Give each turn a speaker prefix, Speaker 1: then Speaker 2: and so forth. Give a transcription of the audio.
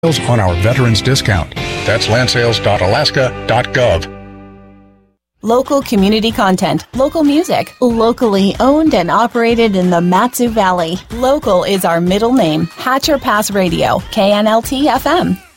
Speaker 1: on our veterans discount. That's landsales.alaska.gov.
Speaker 2: Local community content, local music, locally owned and operated in the Mat-Su Valley. Local is our middle name. Hatcher Pass Radio, KNLT FM.